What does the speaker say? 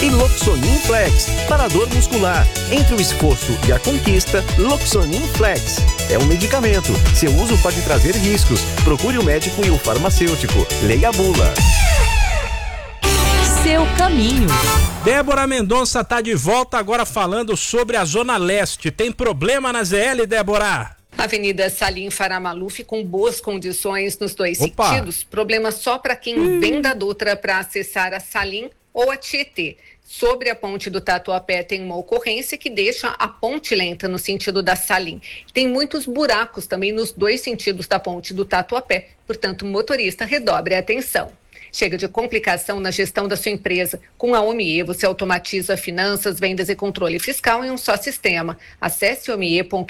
E Loxonin Flex, para dor muscular. Entre o esforço e a conquista, Loxonin Flex. É um medicamento. Seu uso pode trazer riscos. Procure o médico e o farmacêutico. Leia a bula. Seu caminho. Débora Mendonça tá de volta agora falando sobre a Zona Leste. Tem problema na ZL, Débora? Avenida Salim Faramaluf com boas condições nos dois sentidos. Problema só para quem vem da Dutra para acessar a Salim ou a Tietê. Sobre a ponte do Tatuapé tem uma ocorrência que deixa a ponte lenta no sentido da Salim. Tem muitos buracos também nos dois sentidos da ponte do Tatuapé. Portanto, o motorista redobre a atenção. Chega de complicação na gestão da sua empresa. Com a OMIE, você automatiza finanças, vendas e controle fiscal em um só sistema. Acesse omie.com.br